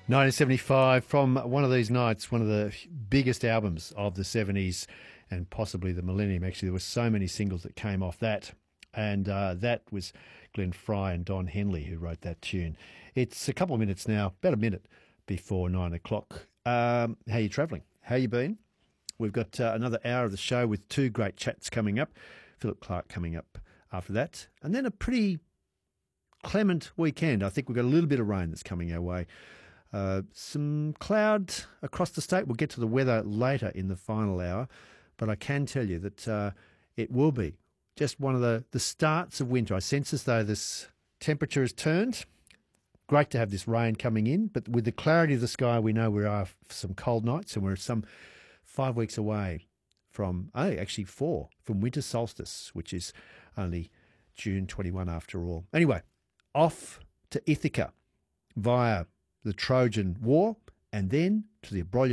1975, from one of these nights, one of the biggest albums of the 70s and possibly the millennium. Actually, there were so many singles that came off that. And that was Glenn Fry and Don Henley who wrote that tune. It's a couple of minutes now, about a minute before 9 o'clock. How are you travelling? How you been? We've got another hour of the show with two great chats coming up. Philip Clark coming up after that. And then a pretty clement weekend. I think we've got a little bit of rain that's coming our way. Some cloud across the state. We'll get to the weather later in the final hour. But I can tell you that it will be just one of the starts of winter. I sense as though this temperature has turned. Great to have this rain coming in, but with the clarity of the sky, we know we are some cold nights, and we're some 5 weeks away from, actually 4, from winter solstice, which is only June 21 after all. Anyway, off to Ithaca via the Trojan War and then to the Broglio